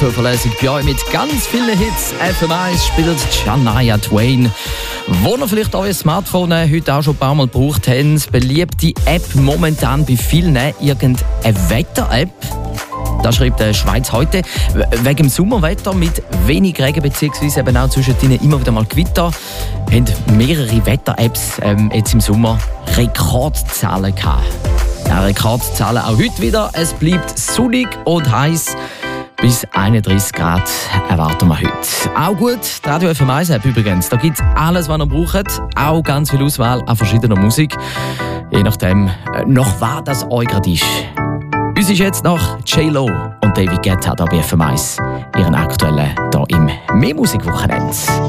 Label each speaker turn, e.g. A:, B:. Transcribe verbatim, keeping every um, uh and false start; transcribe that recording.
A: zuverlässig bei euch mit ganz vielen Hits. F M eins spielt Shania Twain. Wo ihr vielleicht euer Smartphone heute auch schon ein paar Mal gebraucht habt, beliebte App momentan bei vielen irgendeine Wetter-App. Da schreibt die Schweiz heute, wegen dem Sommerwetter mit wenig Regen bzw. eben auch zwischendrin immer wieder mal Gewitter, haben mehrere Wetter-Apps ähm, jetzt im Sommer Rekordzahlen gehabt. Ja, Rekordzahlen auch heute wieder. Es bleibt sonnig und heiß. Bis einunddreißig Grad erwarten wir heute. Auch gut, die Radio F M eins App übrigens. Da gibt es alles, was ihr braucht. Auch ganz viel Auswahl an verschiedener Musik. Je nachdem, noch was das euch gerade ist. Uns ist jetzt noch J-Lo und David Guetta da bei F M eins. Ihren aktuellen hier im Mehr Musik Wochenende.